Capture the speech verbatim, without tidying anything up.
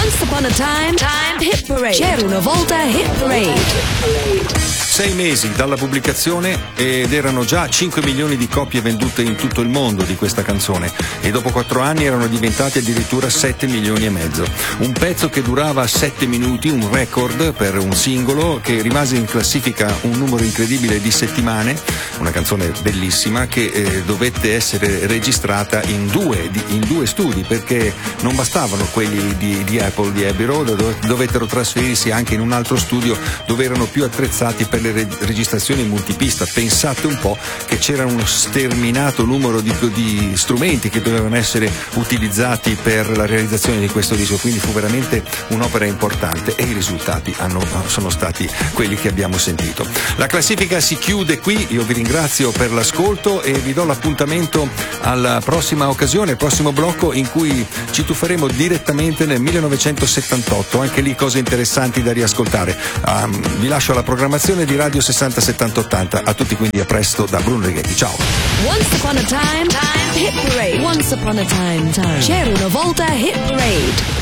Once upon a time, time hit parade. C'era una volta hit parade. Sei mesi dalla pubblicazione ed erano già cinque milioni di copie vendute in tutto il mondo di questa canzone, e dopo quattro anni erano diventati addirittura sette milioni e mezzo. Un pezzo che durava sette minuti, un record per un singolo che rimase in classifica un numero incredibile di settimane, una canzone bellissima che eh, dovette essere registrata in due, di, in due studi, perché non bastavano quelli di, di Apple, di Abbey Road, dovettero trasferirsi anche in un altro studio dove erano più attrezzati per le registrazioni multipista. Pensate un po' che c'era uno sterminato numero di, di strumenti che dovevano essere utilizzati per la realizzazione di questo disco, quindi fu veramente un'opera importante e i risultati hanno, sono stati quelli che abbiamo sentito. La classifica si chiude qui, io vi ringrazio per l'ascolto e vi do l'appuntamento alla prossima occasione, al prossimo blocco in cui ci tufferemo direttamente nel millenovecentosettantotto, anche lì cose interessanti da riascoltare. Um, vi lascio alla programmazione di Radio sessanta settanta ottanta. A tutti quindi a presto da Bruno Righetti. Ciao. Once upon a time, time hit parade. Once upon a time, time. C'era una volta hit parade.